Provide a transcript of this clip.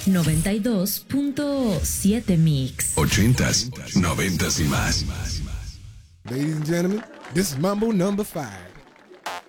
92.7 Mix. 80s, 90s y más. Ladies and gentlemen, this is Mambo number 5.